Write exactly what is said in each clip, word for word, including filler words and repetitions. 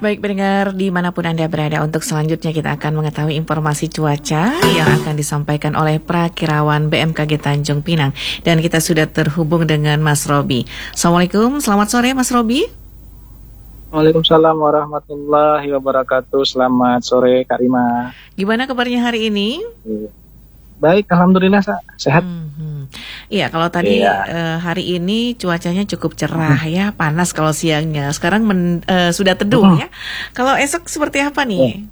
Baik pendengar dimanapun Anda berada, untuk selanjutnya kita akan mengetahui informasi cuaca yang akan disampaikan oleh Prakirawan B M K G Tanjung Pinang. Dan kita sudah terhubung dengan Mas Robi. Assalamualaikum, selamat sore Mas Robi. Waalaikumsalam warahmatullahi wabarakatuh. Selamat sore Kak Rima. Gimana kabarnya hari ini? Baik, alhamdulillah sehat. Hmm. Iya, kalau tadi ya. uh, hari ini cuacanya cukup cerah hmm. ya, panas kalau siangnya. Sekarang men, uh, sudah teduh hmm. ya. Kalau esok seperti apa nih?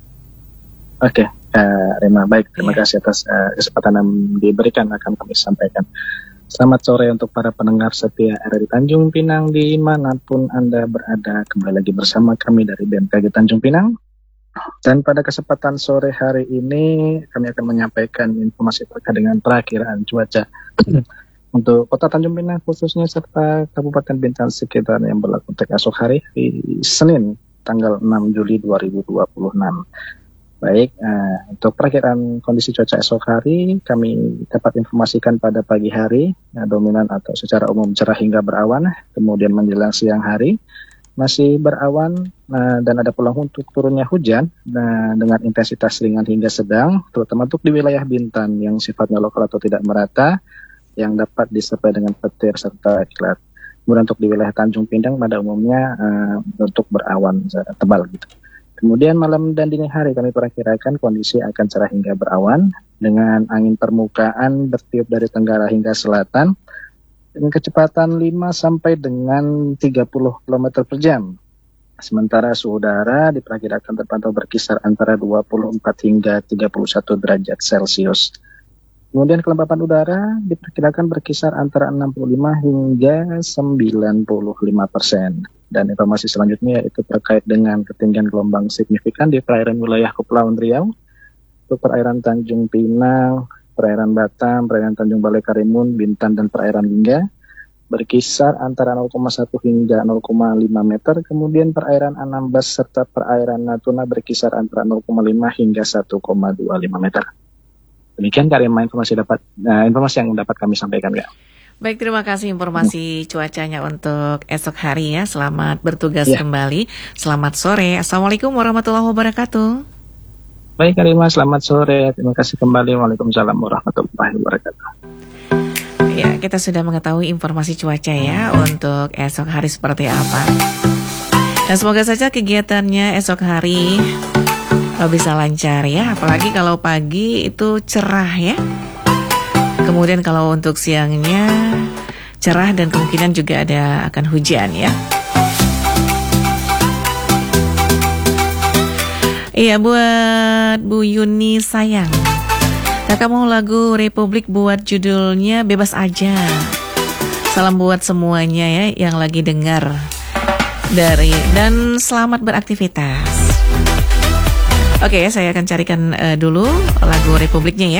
Hmm. Oke, okay. uh, Rima, baik. Terima yeah. kasih atas uh, kesempatan yang diberikan, akan kami sampaikan. Selamat sore untuk para pendengar setia R R I Tanjung Pinang dimanapun Anda berada. Kembali lagi bersama kami dari B M K G Tanjung Pinang. Dan pada kesempatan sore hari ini kami akan menyampaikan informasi terkait dengan perakiraan cuaca untuk Kota Tanjung Pinang khususnya serta Kabupaten Bintan sekitar yang berlaku untuk esok hari di Senin tanggal enam Juli dua ribu dua puluh enam. Baik, uh, untuk perakiraan kondisi cuaca esok hari kami dapat informasikan pada pagi hari uh, dominan atau secara umum cerah hingga berawan, kemudian menjelang siang hari masih berawan uh, dan ada peluang untuk turunnya hujan uh, dengan intensitas ringan hingga sedang, terutama untuk di wilayah Bintan yang sifatnya lokal atau tidak merata, yang dapat disertai dengan petir serta kilat. Kemudian untuk di wilayah Tanjung Pinang pada umumnya uh, untuk berawan uh, tebal gitu. Kemudian malam dan dini hari kami perakirakan kondisi akan cerah hingga berawan dengan angin permukaan bertiup dari tenggara hingga selatan dengan kecepatan lima sampai dengan tiga puluh kilometer per jam. Sementara suhu udara diperkirakan terpantau berkisar antara dua puluh empat hingga tiga puluh satu derajat Celcius. Kemudian kelembapan udara diperkirakan berkisar antara enam puluh lima hingga sembilan puluh lima persen. Dan informasi selanjutnya yaitu terkait dengan ketinggian gelombang signifikan di perairan wilayah Kepulauan Riau. Untuk perairan Tanjung Pinang, perairan Batam, perairan Tanjung Balai Karimun, Bintan, dan perairan Lingga berkisar antara nol koma satu hingga nol koma lima meter. Kemudian perairan Anambas serta perairan Natuna berkisar antara nol koma lima hingga satu koma dua lima meter. Demikian Kak Rima informasi dapat uh, informasi yang dapat kami sampaikan, Kak. Baik, terima kasih informasi cuacanya untuk esok hari ya. Selamat bertugas ya. Kembali. Selamat sore. Assalamualaikum warahmatullahi wabarakatuh. Baik Kak Rima, selamat sore. Terima kasih kembali. Waalaikumsalam warahmatullahi wabarakatuh. Ya, kita sudah mengetahui informasi cuaca ya untuk esok hari seperti apa. Dan semoga saja kegiatannya esok hari bisa lancar ya. Apalagi kalau pagi itu cerah ya. Kemudian kalau untuk siangnya cerah dan kemungkinan juga ada akan hujan ya. Iya, buat Bu Yuni sayang, kakak mau lagu Republik buat judulnya Bebas Aja. Salam buat semuanya ya yang lagi dengar dari dan selamat beraktivitas. Oke, saya akan carikan uh, dulu lagu Republiknya ya.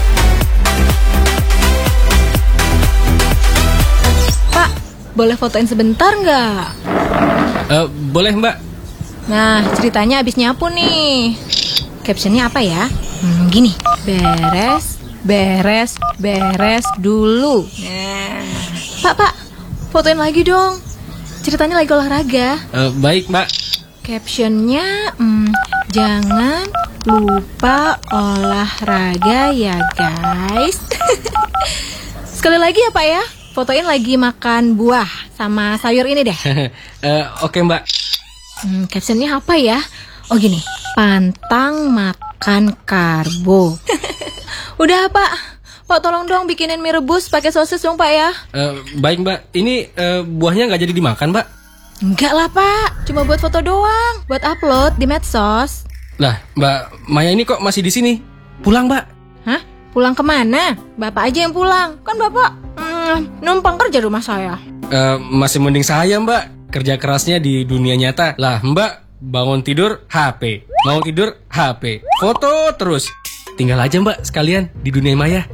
Pak, boleh fotoin sebentar nggak? Uh, boleh Mbak. Nah, ceritanya abis nyapu nih. Captionnya apa ya? Hmm, gini, beres, beres, beres dulu. Nah. Pak, Pak, fotoin lagi dong. Ceritanya lagi olahraga. Uh, baik Mbak. Captionnya, hmm, jangan lupa olahraga ya guys. Sekali lagi ya Pak ya, fotoin lagi makan buah sama sayur ini deh. uh, Oke Mbak. Hmm, captionnya apa ya? Oh gini, pantang makan karbo. Udah Pak, Pak tolong dong bikinin mie rebus pakai sosis dong Pak ya. uh, Baik Mbak, ini uh, buahnya nggak jadi dimakan Mbak? Enggak lah Pak, cuma buat foto doang, buat upload di medsos. Lah Mbak Maya ini kok masih di sini? Pulang Mbak. Hah? Pulang kemana? Bapak aja yang pulang, kan Bapak mm, numpang kerja rumah saya. uh, Masih mending saya Mbak, kerja kerasnya di dunia nyata. Lah Mbak bangun tidur H P, mau tidur H P, foto terus. Tinggal aja Mbak sekalian di dunia maya.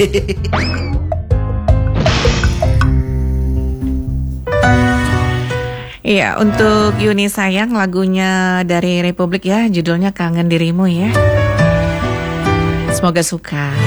Iya, untuk Yuni sayang lagunya dari Republik ya, judulnya Kangen Dirimu ya. Semoga suka.